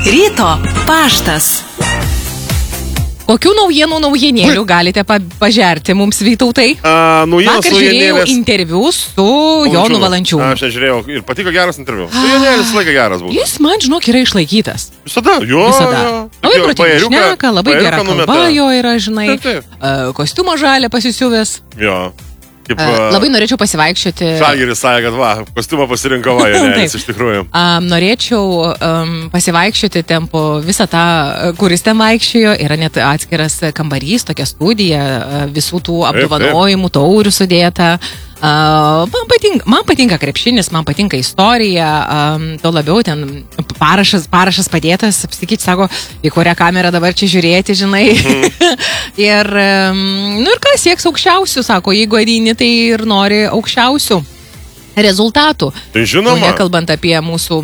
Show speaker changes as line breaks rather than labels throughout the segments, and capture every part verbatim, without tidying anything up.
Ryto paštas. Kokių naujienų naujienėlių galite pa pažerti mums, Vytautai?
A,
Vakar žiūrėjau interviu su Jonu Valančiūnu.
Aš nežiūrėjau ir patiko geras interviu. Su Jonėlis laiką geras buvo.
Jis, man žinok, yra išlaikytas.
Visada, jo.
Visada. Labai protingai šneka, labai gera kalba
numeta.
jo yra, žinai.
Taip, taip.
Uh, kostiumą žalę pasisiuvęs.
Jo. Kaip,
uh, labai norėčiau pasivaikščioti.
Žalgiris sakė, kad va, kostiumą pasirinko va, Jonėlis iš tikrųjų.
Um, norėčiau um, pasivaikščioti ten po visą tą, kuris ten vaikščiojo. Yra net atskiras kambarys, tokia studija, visų tų apdovanojimų, taurių sudėta. Uh, man, patinka, man patinka krepšinis, man patinka istorija, um, to labiau ten parašas, parašas padėtas, apsakyti, sako, į kurią kamerą dabar čia žiūrėti, žinai. Mm. ir, um, nu ir ką, sieks aukščiausių, sako, jeigu ateini, tai ir nori aukščiausių rezultatų.
Tai žinoma.
O nekalbant apie mūsų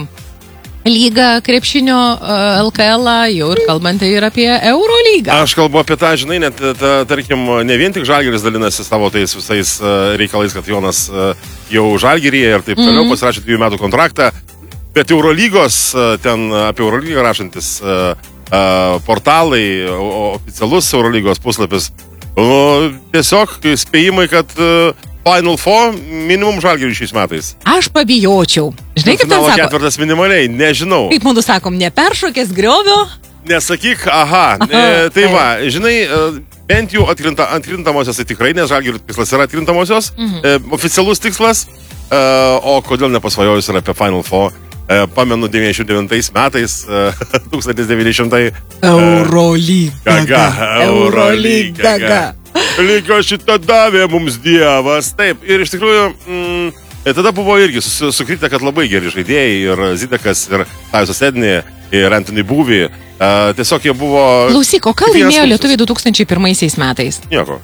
lygą krepšinio uh, L K L, jau ir kalbant ir apie Euro lygą.
Aš kalbu apie tą, žinai, net, ta, tarkim, ne vien tik Žalgiris dalinasi savo tais visais uh, reikalais, kad Jonas uh, jau Žalgiryje ir taip toliau mm-hmm. pasirašė dviejų metų kontraktą, bet Eurolygos, uh, ten apie Eurolygą rašantis uh, uh, portalai, o, oficialus Eurolygos puslapis, uh, tiesiog spėjimai, kad uh, Final Four minimum Žalgiriui šiais metais.
Aš pabijočiau. Žinai, kaip ten sako?
Ketvirtas minimaliai, nežinau.
Kaip mūsų sakom, neperšokės griovio?
Nesakyk, aha, aha e, tai va, žinai, bent jau atkrinta, atkrintamosios tai tikrai, nes Žalgirio tikslas yra atkrintamosios, mhm. e, oficialus tikslas, e, o kodėl nepasvajojus yra apie Final Four, e, pamenu devyniasdešimt devintais metais, e, tūkstantis devyni šimtai
Eurolyga.
Eurolyga. Lyga šitą davė mums Dievas. Taip, ir iš tikrųjų, mm, tada buvo irgi sukrypta, kad labai geri žaidėjai ir Zidekas, ir Tajusas Ednė, ir Anthony Buvy. Uh, tiesiog jie buvo...
Klausyk, o ką laimėjo lietuviai du tūkstančiai pirmaisiais metais?
Nieko.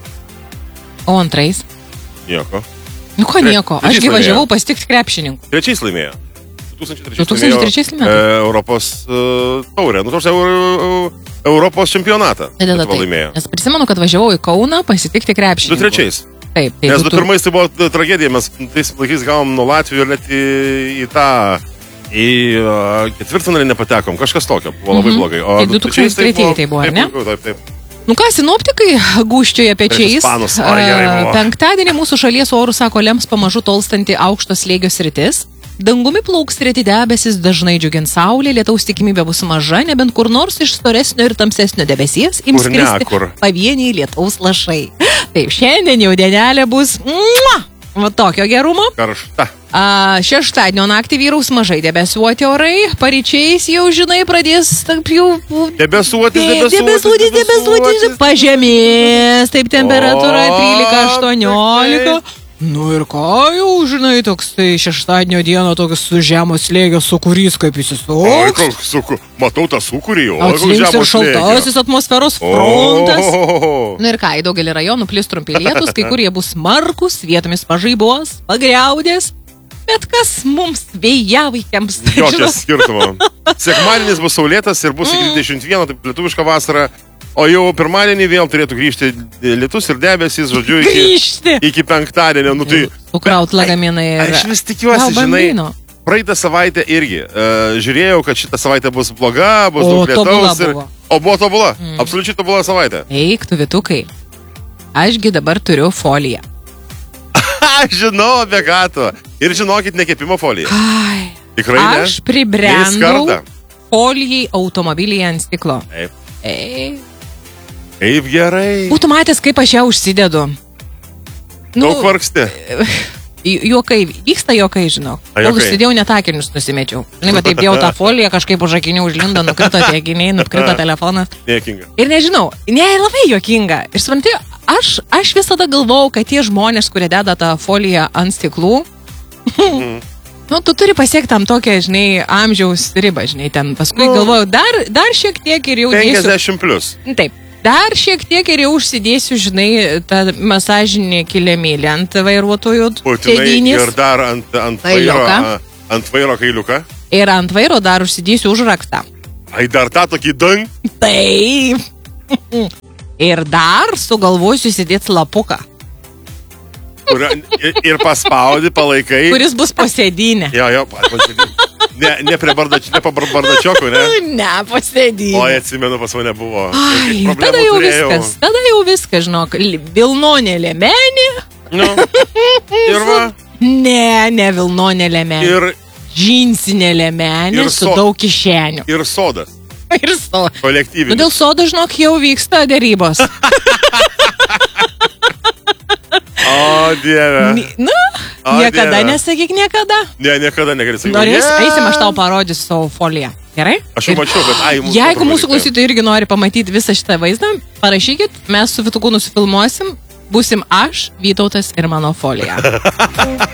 O antrais?
Nieko.
Nu ko nieko? Ašgi važiavau pasitikti krepšininkų.
Trečiais laimėjo. du
tūkstančiai trečiais laimėjo.
E, Europos uh, taurę. Nu, tos Euro, Europos čempionatą.
Tada taip. Nes prisimenu, kad važiavau į Kauną pasitikti krepšininkų.
Du trečiais.
Taip. Tai
Nes du pirmais tai buvo tragedija. Mes tais laikais gavom nuo Latvijų ir net į, į tą... į uh, ketvirtfinalį nepatekom. Kažkas tokio. Buvo labai
mm-hmm.
blogai. O
tai du tūkstančiai tretieji tai buvo, ar ne?
Taip, taip.
Nu ką, sinoptikai gūščioja pečiais. Penktadienį mūsų šalies orų, sako, lems pamažu tolstanti aukštos slėgio sritis. Dangumi plauks reti debesis, dažnai džiugins saulė, lietaus tikimybė bus maža, nebent kur nors iš storesnio ir tamsesnio debesies ims kristi pavieniai lietaus lašai. Taip, šiandien jau dienelė bus mua, va tokio gerumo.
Karšta.
A, šeštadienio naktį vyraus mažai debesuoti orai, paryčiais jau, žinai, pradės taip jau...
Debesuotis, debesuotis,
debesuotis, debesuotis, pažemės, taip temperatūra trylika aštuoniolika. Nu ir ką jau, žinai, toks tai šeštadienio dieną toks su žemos slėgio sūkurys, kaip jis įsuks.
Suku, matau tą sūkurį, o
atslinks ir šaltasis atmosferos frontas. Nu ir ką, į daugelį rajonų plis trumpi lietus, kai kurie bus smarkus, vietomis pažaibos, pagriaudės. Bet kas mums vėjavaikiams?
Jokio skirtumo. Sekmadienis bus saulėtas ir bus iki dvidešimt vieno, taip lietuviška vasara. O jau pirmadienį vėl turėtų grįžti lietus ir debesys, žodžiu, iki, iki penktadienio. Nu, tai,
Sukraut lagaminai ir...
Aš vis tikiuosi, žinai, praeitą savaitę irgi. Uh, žiūrėjau, kad šitą savaitę bus bloga, bus
o,
daug lietaus. Ir...
Buvo.
O buvo tobula. Mm. Absoliučiai tobula savaitė.
Eik, tu vitukai. Ašgi dabar turiu foliją.
Aš žinau apie ką tu. Ir žinokit, nekepimo folija.
Ai.
Tikrai ne?
Aš pribrendau folijai automobilyje ant stiklo.
Taip.
Ei.
Kaip gerai.
Būtų matęs, kaip aš ją užsidedu.
Nu, daug vargsti.
Juokai, vyksta juokai, žinau. Kol užsidėjau, net akinius nusimečiau. Žinai, bet taip dėjau tą foliją, kažkaip už akinių užlindo, nukrito tie akiniai, nukrito telefonas.
Juokinga.
Ir nežinau, ne, labai juokinga. Ir supranti, aš, aš visada galvojau, kad tie žmonės, kurie deda tą foliją ant stiklų, mm. nu, tu turi pasiekti tam tokią, žinai, amžiaus ribą, žinai, ten paskui mm. galvojau, dar, dar šiek tiek ir jau
penkiasdešimt plus.
Taip. Dar šiek tiek ir jau užsidėsiu, žinai, tą masažinį kilimėlį ant vairuotojų sėdynės.
Ir dar ant, ant, vairo, ant vairo kailiuką.
Ir ant vairo dar užsidėsiu užraktą.
Ai, dar tą tokį dang?
Taip. Ir dar sugalvosiu įsidėti lapuką.
Kur, ir, ir paspaudi, palaikai.
Kuris bus po sėdynę.
Jo, jo, po sėdynę. Ne, ne prie bardač, ne bardačiokų, ne?
Ne, pasėdį.
O, atsimenu, pas mane buvo.
Ai, tada jau
turėjau.
viskas, tada jau viskas, žinok, Vilnonė lėmenė.
Nu, ir va.
Ne, ne Vilnonė lėmenė.
Ir,
Džinsinė lėmenė
ir
su
so-
daug kišenių.
ir sodas.
Ir so.
Kolektyvinis.
Nu, dėl sodo, žinok, jau vyksta dėrybos.
O, Dieve.
Ni- Nu,
O,
niekada
Dieve.
nesakyk niekada.
Ne, niekada negali sakyti.
Norės,
Ne.
eisim, aš tau parodysiu savo foliją. Gerai?
Aš jau
Ir
mačiau, bet ai, mūsų
Jeigu mūsų
paprastai.
klausytojai irgi nori pamatyti visą šitą vaizdą, parašykit, mes su Vytuku nusifilmuosim, būsim aš, Vytautas ir mano folija.